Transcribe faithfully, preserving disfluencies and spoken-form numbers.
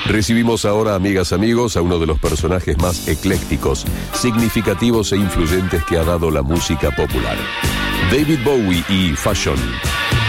Recibimos ahora, amigas, amigos, a uno de los personajes más eclécticos, significativos e influyentes que ha dado la música popular. David Bowie y Fashion.